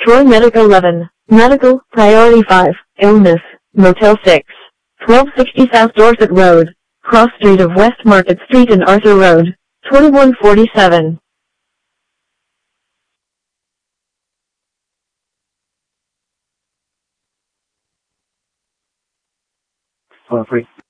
Troy Medic 11, Medical, Priority 5, Illness, Motel 6, 1260 South Dorset Road, Cross Street of West Market Street and Arthur Road, 2147. Free.